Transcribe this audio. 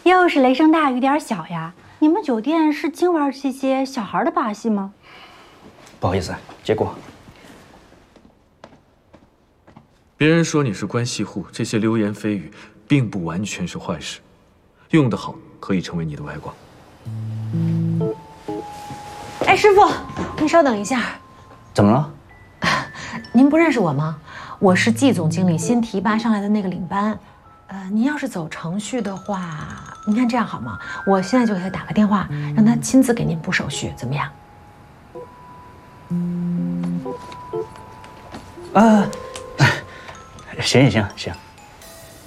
又是雷声大雨点小呀！你们酒店是净玩这些小孩的把戏吗？ 不好意思，结果。 别人说你是关系户，这些流言蜚语并不完全是坏事，用得好可以成为你的外挂。 哎，师傅，您稍等一下。 怎么了？ 您不认识我吗？我是季总经理新提拔上来的那个领班。您要是走程序的话，您看这样好吗？我现在就给他打个电话，让他亲自给您补手续，怎么样？ 行，